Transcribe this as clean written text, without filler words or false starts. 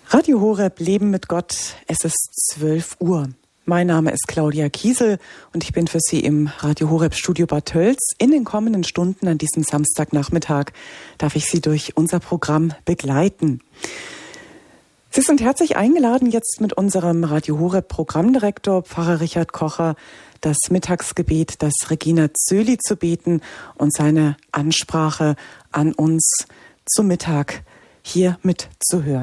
Radio Horeb, Leben mit Gott. Es ist 12 Uhr. Mein Name ist Claudia Kiesel und ich bin für Sie im Radio Horeb Studio Bad Tölz. In den kommenden Stunden an diesem Samstagnachmittag darf ich Sie durch unser Programm begleiten. Sie sind herzlich eingeladen, jetzt mit unserem Radio Horeb Programmdirektor Pfarrer Richard Kocher das Mittagsgebet, das Regina Zöli zu beten und seine Ansprache an uns zum Mittag hier mitzuhören.